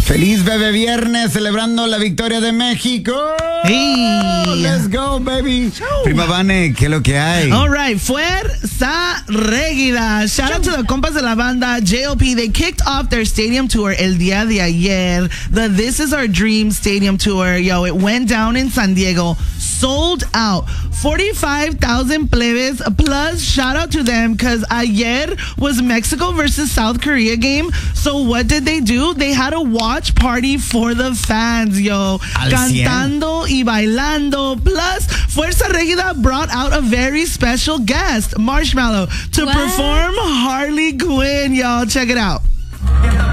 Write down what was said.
Feliz Bebé Viernes, celebrando la victoria de México. Hey. Let's go, baby. Prima Vane, ¿qué es lo que hay? All right, Fuerza Régida. Shout out to the compas de la banda JLP. They kicked off their stadium tour el día de ayer. The This Is Our Dream Stadium Tour. Yo, it went down in San Diego. Sold out. 45,000 plebes. Plus, shout out to them because ayer was Mexico versus South Korea game. So what did they do? They had a watch party for the fans, yo. Al Cantando y bailando. Plus, Fuerza Régida brought out a very special guest, Marshmallow, to perform Harley Quinn, y'all. Check it out.